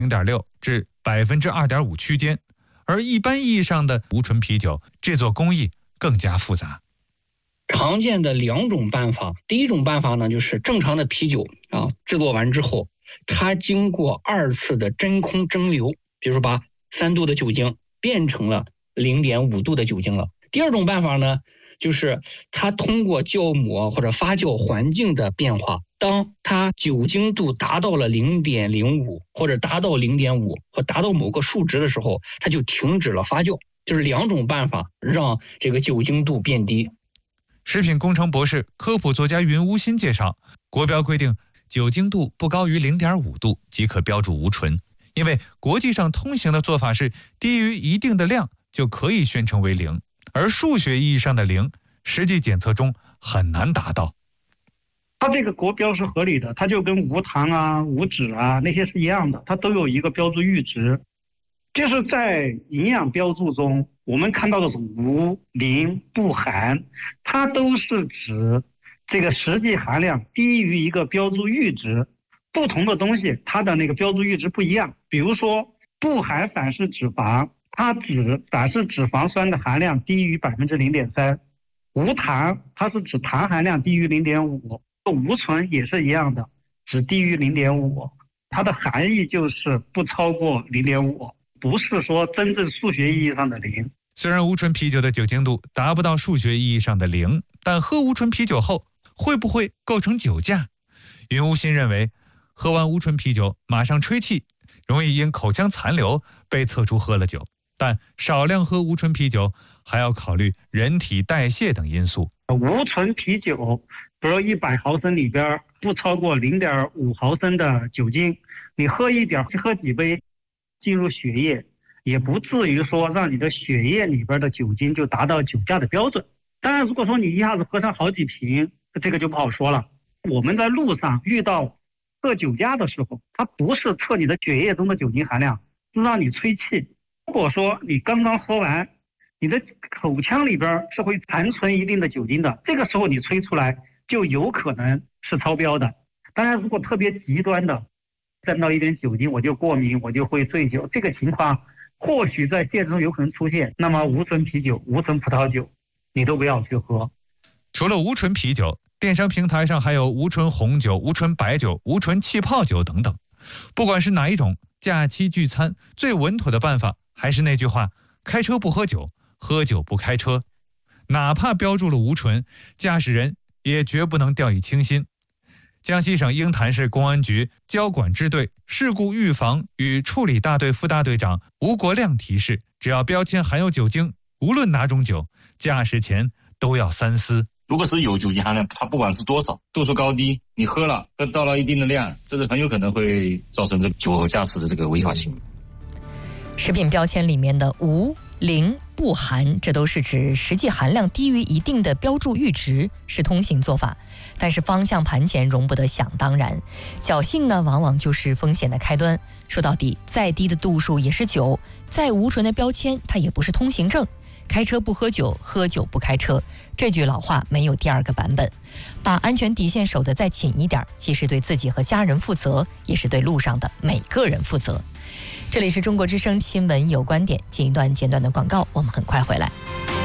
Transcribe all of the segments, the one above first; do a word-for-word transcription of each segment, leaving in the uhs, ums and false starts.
零点六至百分之二点五区间。而一般意义上的无醇啤酒制作工艺更加复杂。 常见的两种办法，第一种办法呢，就是正常的啤酒啊，制作完之后，它经过二次的真空蒸馏，比如说把三度的酒精变成了零点五度的酒精了。第二种办法呢，就是它通过酵母或者发酵环境的变化，当它酒精度达到了零点零五或者达到零点五或达到某个数值的时候，它就停止了发酵。就是两种办法让这个酒精度变低。 食品工程博士、科普作家云乌新介绍，国标规定酒精度不高于 零点五度即可标注无醇，因为国际上通行的做法是低于一定的量就可以宣称为零，而数学意义上的零，实际检测中很难达到。 它这个国标是合理的，它就跟无糖啊、无脂啊那些是一样的，它都有一个标注阈值。就是在营养标注中，我们看到的是无、零、不含，它都是指这个实际含量低于一个标注阈值。不同的东西它的那个标注阈值不一样。比如说不含反式脂肪，它指反式脂肪酸的含量低于百分之零点三；无糖它是指糖含量低于零点五；无醇也是一样的，只低于零点五。它的含义就是不超过零点五。不是说真正数学意义上的零。 虽然无醇啤酒的酒精度达不到数学意义上的零，但喝无醇啤酒后会不会构成酒驾？云无心认为，喝完无醇啤酒马上吹气，容易因口腔残留被测出喝了酒，但少量喝无醇啤酒还要考虑人体代谢等因素。 无醇啤酒，比如一百毫升里边不超过 零点五毫升的酒精，你喝一点，喝几杯进入血液，也不至于说让你的血液里边的酒精就达到酒驾的标准。当然如果说你一下子喝上好几瓶，这个就不好说了。我们在路上遇到测酒驾的时候，它不是测你的血液中的酒精含量，是让你吹气。如果说你刚刚喝完，你的口腔里边是会残存一定的酒精的，这个时候你吹出来就有可能是超标的。当然如果特别极端的沾到一点酒精我就过敏，我就会醉酒，这个情况或许在现实中有可能出现，那么无醇啤酒、无醇葡萄酒你都不要去喝。 除了无醇啤酒，电商平台上还有无醇红酒、无醇白酒、无醇气泡酒等等。不管是哪一种，假期聚餐最稳妥的办法还是那句话，开车不喝酒，喝酒不开车。哪怕标注了无醇，驾驶人也绝不能掉以轻心。江西省鹰潭市公安局交管支队事故预防与处理大队副大队长吴国亮提示，只要标签含有酒精，无论哪种酒，驾驶前都要三思。 如果是有酒精含量，它不管是多少，度数高低，你喝了喝到了一定的量，这是很有可能会造成这酒后驾驶的这个违法行为。 食品标签里面的无、零、不含，这都是指实际含量低于一定的标注阈值，是通行做法。但是方向盘前容不得想当然，侥幸呢往往就是风险的开端。说到底，再低的度数也是酒，再无醇的标签它也不是通行证。开车不喝酒，喝酒不开车，这句老话没有第二个版本。把安全底线守得再紧一点，既是对自己和家人负责，也是对路上的每个人负责。这里是中国之声新闻有观点，进一段简短的广告，我们很快回来。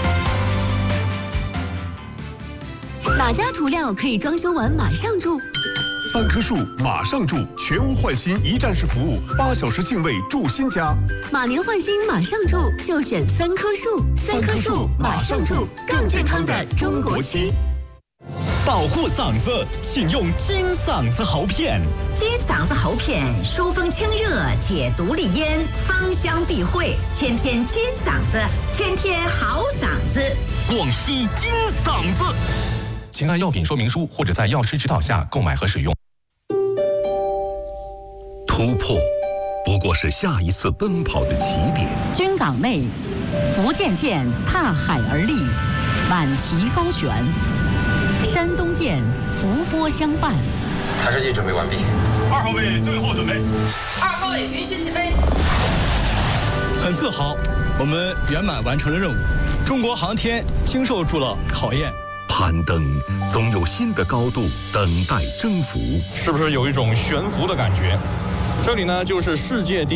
哪家涂料可以装修完马上住？ 三棵树马上住，全屋换新一站式服务，八小时净位住新家。 马年换新马上住，就选三棵树。三棵树马上住，更健康的中国漆。 保护嗓子，请用金嗓子喉片。 金嗓子喉片疏风清热，解毒利咽，芳香避秽，天天金嗓子，天天好嗓子。 广西金嗓子。请按药品说明书或者在药师指导下购买和使用。 突破不过是下一次奔跑的起点。 军港内，福建舰踏海而立，满旗高悬；山东舰伏波相伴。 探视器准备完毕。 二号位最后准备。 二号位允许起飞。 很自豪，我们圆满完成了任务。中国航天经受住了考验。 攀登总有新的高度等待征服， 是不是有一种悬浮的感觉？ 这里呢就是世界第